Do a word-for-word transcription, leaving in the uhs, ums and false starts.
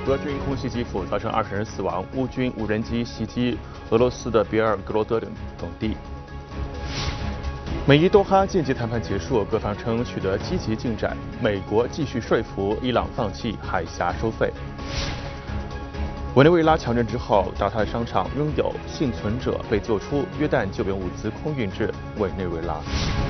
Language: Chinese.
俄军空袭基辅，造成二十人死亡。乌军无人机袭击俄罗斯的别尔格罗德等地。美伊多哈间接谈判结束，各方称取得积极进展。美国继续说服伊朗放弃海峡收费。委内瑞拉强震之后，达泰商场拥有幸存者被救出，约旦救援物资空运至委内瑞拉。